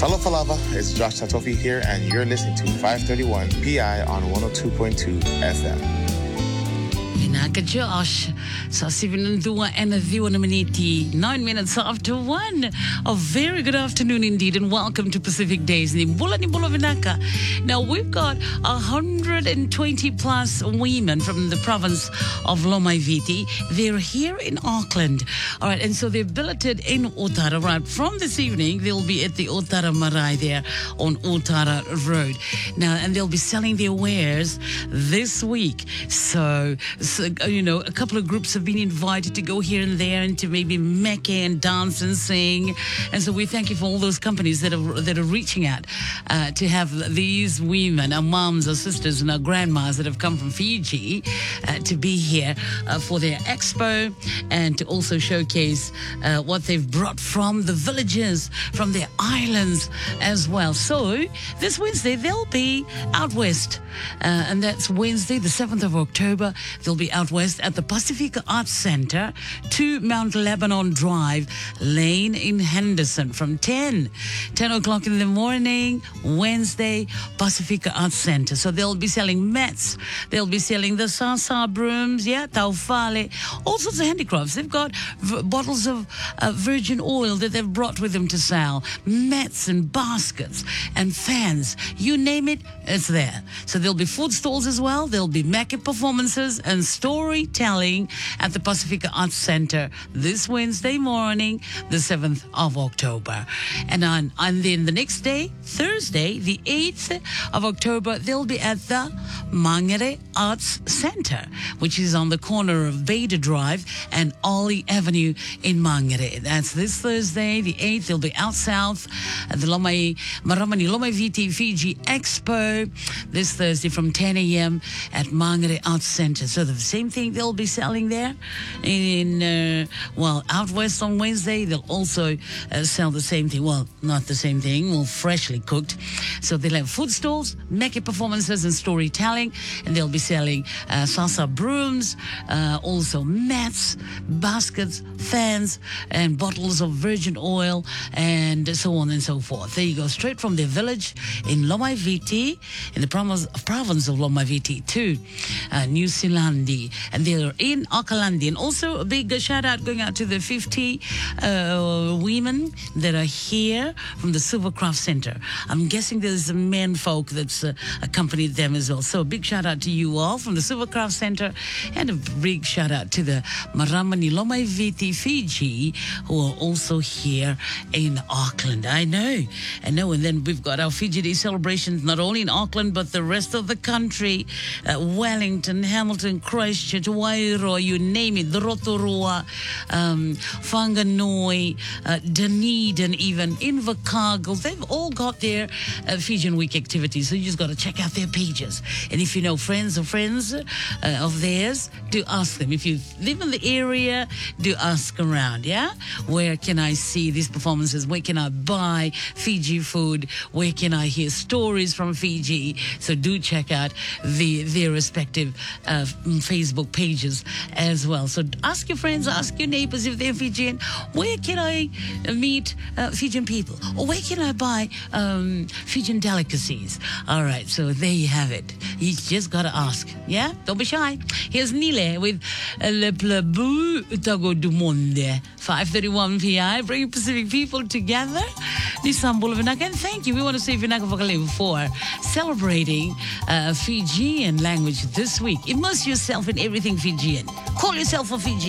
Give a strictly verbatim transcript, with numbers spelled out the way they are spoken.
Fellow Falava, it's Josh Tatofi here, and you're listening to five thirty-one P I on one oh two point two F M. Vinaka Josh, sa seven and two and a minute, nine minutes after one. A very good afternoon indeed, and welcome to Pacific Days. Nimbula Nimbula Vinaka. Now we've got one hundred twenty plus women from the province of Lomaiviti. They're here in Auckland. All right, and so they're billeted in Otara. Right, from this evening, they'll be at the Otara Marae there on Otara Road. Now, and they'll be selling their wares this week. So, so, you know, a couple of groups have been invited to go here and there and to maybe meke and dance and sing. And so we thank you for all those companies that are that are reaching out uh, to have these women, our moms, our sisters, and our grandmas that have come from Fiji uh, to be here uh, for their expo and to also showcase uh, what they've brought from the villages, from their islands as well. So this Wednesday they'll be out west, uh, and that's Wednesday, the seventh of October. They'll be out west at the Pacifica Arts Center, two Mount Lebanon Drive, Lane in Henderson, from ten o'clock in the morning, Wednesday, Pacifica Arts Center. So they'll be selling mats, they'll be selling the sasa brooms, yeah, taufale, all sorts of handicrafts. They've got v- bottles of uh, virgin oil that they've brought with them to sell, mats and baskets and fans, you name it, it's there. So there'll be food stalls as well, there'll be makeup performances and storytelling at the Pacifica Arts Center this Wednesday morning, the seventh of October. And on, and then the next day, Thursday, the eighth of October, they'll be at the Mangere Arts Center, which is on the corner of Bader Drive and Ollie Avenue in Mangere. That's this Thursday, the eighth. They'll be out south at the Lomai, Maramani Lomaiviti Fiji Expo this Thursday from ten a.m. at Mangere Arts Center. So the same thing they'll be selling there. In, uh, well, out west on Wednesday, they'll also uh, sell the same thing. Well, not the same thing, well, freshly cooked. So they'll have food stalls, makeup performances and storytelling, and they'll be selling uh, salsa brooms, uh, also mats, baskets, fans, and bottles of virgin oil, and so on and so forth. There you go, straight from their village in Lomaiviti, in the province, province of Lomaiviti to uh, New Zealandi, and they're in Auckland. And also a big shout out going out to the fifty uh, women that are here from the Silvercraft Center. I'm guessing there's a men folk that's uh, accompanied them as well. So a big shout out to you all from the Silvercraft Center, and a big shout out to the Maramani Lomaiviti Fiji, who are also here in Auckland. I know, I know. And then we've got our Fiji Day celebrations not only in Auckland but the rest of the country, uh, Wellington, Hamilton, Christchurch, Wairua, you name it, the Rotorua, um, Whanganui, uh, Dunedin, even Invercargill. They've all got their uh, Fijian Week activities, so you just got to check out their pages. And if you know friends or friends uh, of theirs, do ask them. If you live in the area, do ask around, yeah? Where can I see these performances? Where can I buy Fiji food? Where can I hear stories from Fiji? So do check out the their respective uh, Facebook pages as well. So ask your friends, ask your neighbors if they're Fijian. Where can I meet uh, Fijian people? Or where can I buy um, Fijian delicacies? All right, so there you have it. You just got to ask, yeah? Don't be shy. Here's Nile with Le Plabu Utago du Monde. five thirty-one P I, bringing Pacific people together. Nisambula Vinaka, and thank you. We want to say Vinaka Vakale for celebrating uh, Fijian language this week. Immerse yourself in everything Fijian. Call yourself a Fijian.